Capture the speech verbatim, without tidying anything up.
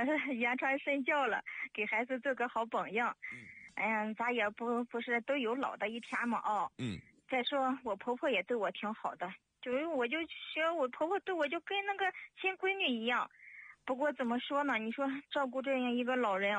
还是言传身教了，给孩子做个好榜样。 嗯， 哎呀，咱也不不是都有老的一天嘛啊。 嗯。 再说我婆婆也对我挺好的，就是我就学我婆婆对我就跟那个亲闺女一样。不过怎么说呢？你说照顾这样一个老人